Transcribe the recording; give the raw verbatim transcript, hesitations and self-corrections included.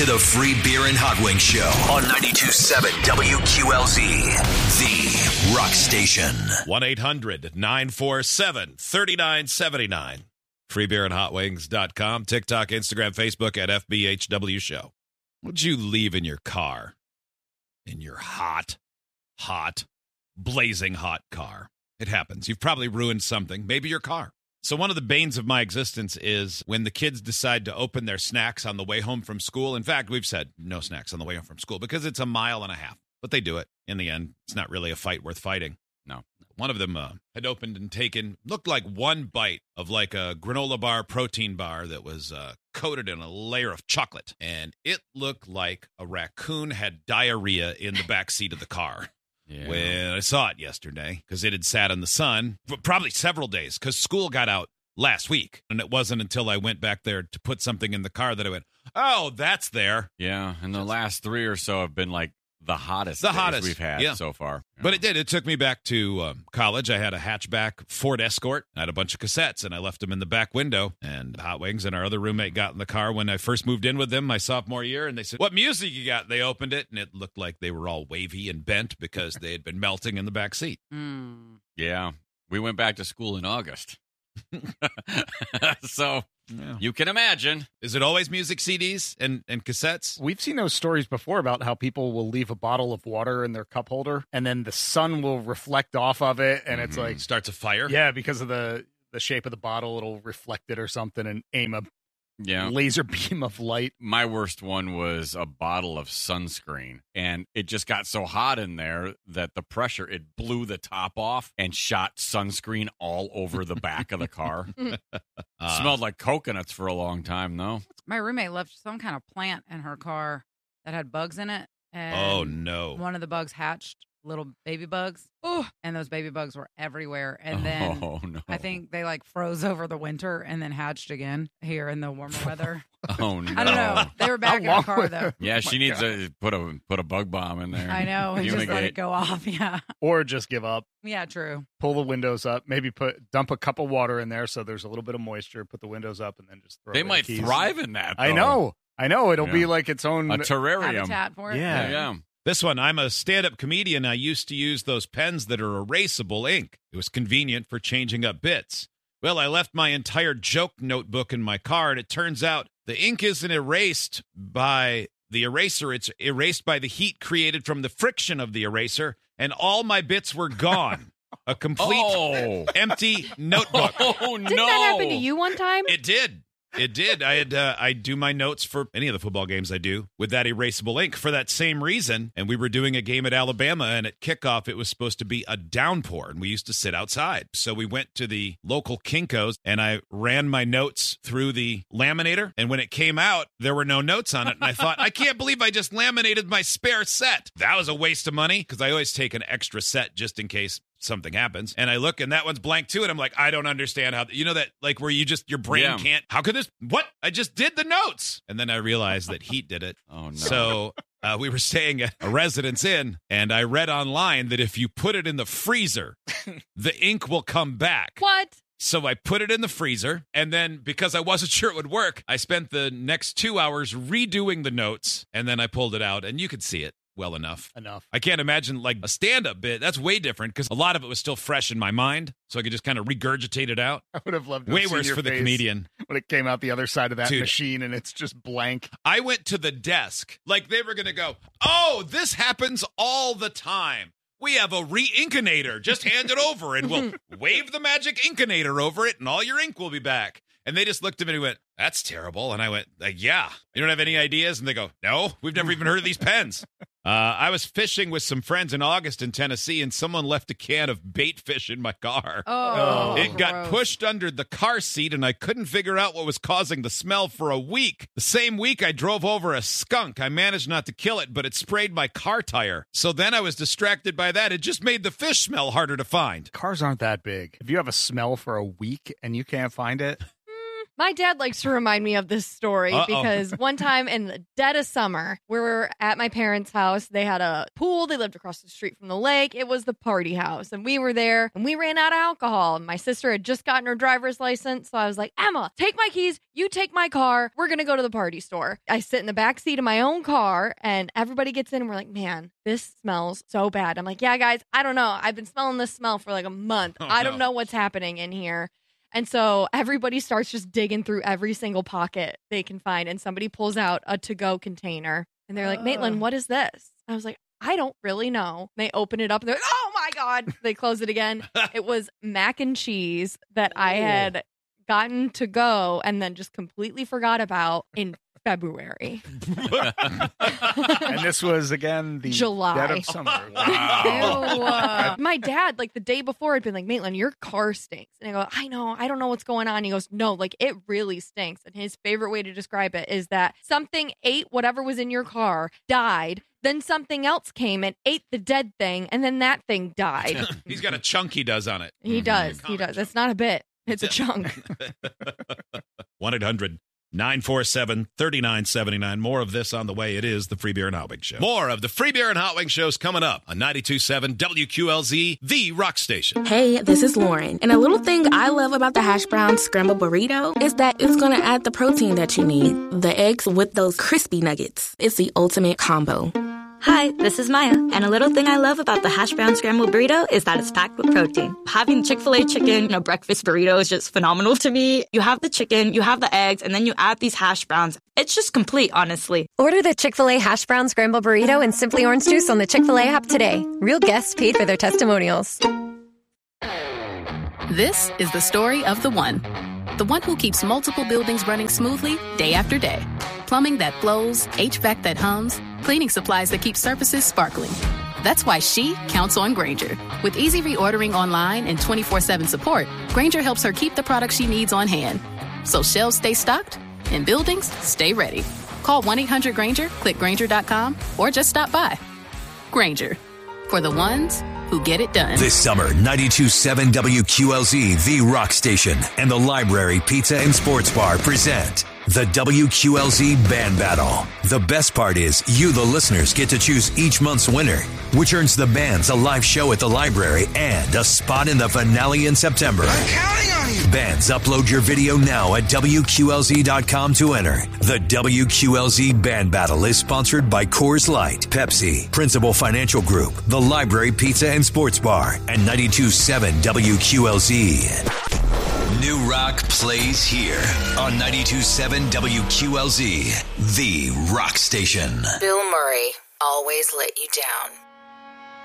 to the Free Beer and Hot Wings Show on ninety-two point seven W Q L Z, the rock station. one eight hundred nine four seven three nine seven nine. free beer and hot wings dot com. TikTok, Instagram, Facebook at F B H W Show. What'd you leave in your car? In your hot, hot, blazing hot car. It happens. You've probably ruined something, maybe your car. So one of the banes of my existence is when the kids decide to open their snacks on the way home from school. In fact, we've said no snacks on the way home from school because it's a mile and a half. But they do it. In the end, it's not really a fight worth fighting. No. One of them uh, had opened and taken, looked like one bite of like a granola bar protein bar that was uh, coated in a layer of chocolate. And it looked like a raccoon had diarrhea in the back seat of the car. Yeah. When I saw it yesterday, because it had sat in the sun for probably several days, because school got out last week. And it wasn't until I went back there to put something in the car that I went, oh, that's there. Yeah, and the last three or so have been like the hottest the days hottest we've had yeah. so far. But it did. It took me back to um, college. I had a hatchback Ford Escort. I had a bunch of cassettes, and I left them in the back window. And Hot Wings and our other roommate got in the car when I first moved in with them my sophomore year, and they said, what music you got? They opened it, and it looked like they were all wavy and bent because they had been melting in the back seat. Mm. Yeah. We went back to school in August. So... Yeah. You can imagine. Is it always music C Ds and, and cassettes? We've seen those stories before about how people will leave a bottle of water in their cup holder and then the sun will reflect off of it and mm-hmm. it's like... Starts a fire? Yeah, because of the, the shape of the bottle, it'll reflect it or something and aim a yeah. laser beam of light. My worst one was a bottle of sunscreen, and it just got so hot in there that the pressure, it blew the top off and shot sunscreen all over the back of the car. uh, Smelled like coconuts for a long time, though. My roommate left some kind of plant in her car that had bugs in it. And oh, no. One of the bugs hatched little baby bugs. Oh, and those baby bugs were everywhere. And then oh, no. I think they like froze over the winter and then hatched again here in the warmer weather. Oh, no. I don't know. They were back in the car, though. Yeah, oh she needs God. to put a put a bug bomb in there. I know. And just let it go off. Yeah. Or just give up. Yeah, true. Pull the windows up. Maybe put dump a cup of water in there so there's a little bit of moisture. Put the windows up and then just throw They it might in the thrive in that, though. I know. I know. It'll yeah. be like its own... A terrarium. Habitat for it. Yeah. Yeah. This one, I'm a stand-up comedian. I used to use those pens that are erasable ink. It was convenient for changing up bits. Well, I left my entire joke notebook in my car, and it turns out the ink isn't erased by the eraser. It's erased by the heat created from the friction of the eraser, and all my bits were gone. A complete oh. empty notebook. Oh, no. Didn't that happen to you one time? It did. It did. I had uh, I do my notes for any of the football games I do with that erasable ink for that same reason. And we were doing a game at Alabama, and at kickoff, it was supposed to be a downpour, and we used to sit outside. So we went to the local Kinko's, and I ran my notes through the laminator. And when it came out, there were no notes on it. And I thought, I can't believe I just laminated my spare set. That was a waste of money because I always take an extra set just in case something happens. And I look, and that one's blank too. And I'm like, I don't understand how, you know, that like where you just, your brain yeah. can't, how could this, what? I just did the notes. And then I realized that heat did it. Oh, no. So uh, we were staying at a Residence Inn, and I read online that if you put it in the freezer, the ink will come back. What? So I put it in the freezer, and then because I wasn't sure it would work, I spent the next two hours redoing the notes, and then I pulled it out, and you could see it well enough. Enough. I can't imagine like a stand-up bit. That's way different because a lot of it was still fresh in my mind, so I could just kind of regurgitate it out. I would have loved to way have seen worse your for the face comedian when it came out the other side of that Dude. machine and it's just blank. I went to the desk like they were going to go, oh, this happens all the time. We have a re-inkinator. Just hand it over and we'll wave the magic inkinator over it and all your ink will be back. And they just looked at me and went, that's terrible. And I went, like, yeah, you don't have any ideas? And they go, no, we've never even heard of these pens. Uh, I was fishing with some friends in August in Tennessee, and someone left a can of bait fish in my car. Oh, It got gross. pushed under the car seat, and I couldn't figure out what was causing the smell for a week. The same week, I drove over a skunk. I managed not to kill it, but it sprayed my car tire. So then I was distracted by that. It just made the fish smell harder to find. Cars aren't that big. If you have a smell for a week and you can't find it, My dad likes to remind me of this story Uh-oh. because one time in the dead of summer, we were at my parents' house. They had a pool. They lived across the street from the lake. It was the party house. And we were there and we ran out of alcohol. My sister had just gotten her driver's license. So I was like, Emma, take my keys. You take my car. We're going to go to the party store. I sit in the back seat of my own car and everybody gets in and we're like, man, this smells so bad. I'm like, yeah, guys, I don't know. I've been smelling this smell for like a month. Oh, I don't no. know what's happening in here. And so everybody starts just digging through every single pocket they can find. And somebody pulls out a to-go container. And they're like, Uh. Maitland, what is this? I was like, I don't really know. They open it up and they're like, oh my God. They close it again. It was mac and cheese that I had gotten to go and then just completely forgot about in February. And this was, again, the July. dead of summer. Ew. Uh, My dad, like the day before, had been like, Maitland, your car stinks. And I go, I know, I don't know what's going on. He goes, no, like it really stinks. And his favorite way to describe it is that something ate whatever was in your car, died, then something else came and ate the dead thing, and then that thing died. He's got a chunk he does on it. He does. He does. It's not a bit. It's a chunk. one eight hundred nine four seven three nine seven nine. More of this on the way. It is the Free Beer and Hot Wings Show. More of the Free Beer and Hot Wings shows coming up on ninety-two point seven W Q L Z, the rock station. Hey, this is Lauren. And a little thing I love about the hash brown scrambled burrito is that it's going to add the protein that you need. The eggs with those crispy nuggets. It's the ultimate combo. Hi, this is Maya, and a little thing I love about the hash brown scrambled burrito is that it's packed with protein. Having Chick-fil-A chicken in a breakfast burrito is just phenomenal to me. You have the chicken, you have the eggs, and then you add these hash browns. It's just complete, honestly. Order the Chick-fil-A hash brown scrambled burrito and Simply Orange Juice on the Chick-fil-A app today. Real guests paid for their testimonials. This is the story of the one. The one who keeps multiple buildings running smoothly day after day. Plumbing that flows, H V A C that hums, cleaning supplies that keep surfaces sparkling. That's why she counts on Grainger. With easy reordering online and twenty-four seven support, Grainger helps her keep the products she needs on hand. So shelves stay stocked and buildings stay ready. Call one eight hundred Grainger, click Grainger dot com, or just stop by. Grainger, for the ones who get it done. This summer, ninety-two point seven W Q L Z, the rock station, and the Library Pizza and Sports Bar present the W Q L Z Band Battle. The best part is you, the listeners, get to choose each month's winner, which earns the bands a live show at the library and a spot in the finale in September. I'm counting on you. Bands, upload your video now at W Q L Z dot com to enter. The W Q L Z Band Battle is sponsored by Coors Light, Pepsi, Principal Financial Group, the Library Pizza and Sports Bar, and ninety-two point seven W Q L Z. New rock plays here on ninety-two point seven W Q L Z, the rock station. Bill Murray, always let you down.